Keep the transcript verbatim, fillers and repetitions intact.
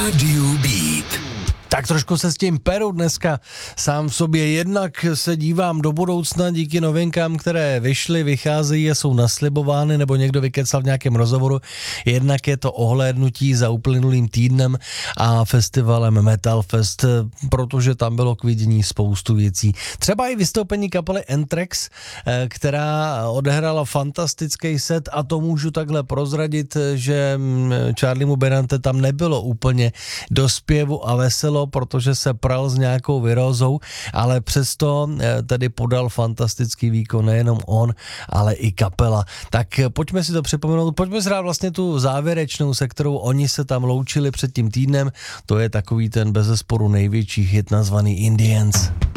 Rádiu Beat. Tak trošku se s tím peru dneska sám v sobě. Jednak se dívám do budoucna díky novinkám, které vyšly, vycházejí a jsou naslibovány, nebo někdo vykecal v nějakém rozhovoru. Jednak je to ohlédnutí za uplynulým týdnem a festivalem Metal Fest, protože tam bylo k vidění spoustu věcí. Třeba i vystoupení kapely Anthrax, která odehrála fantastický set, a to můžu takhle prozradit, že Charliemu Benante tam nebylo úplně do zpěvu a veselo, protože se pral s nějakou virózou, ale přesto tedy podal fantastický výkon nejenom on, ale i kapela. Tak pojďme si to připomenout, pojďme zhrát vlastně tu závěrečnou, se kterou oni se tam loučili před tím týdnem. To je takový ten bezesporu největší hit nazvaný Indians.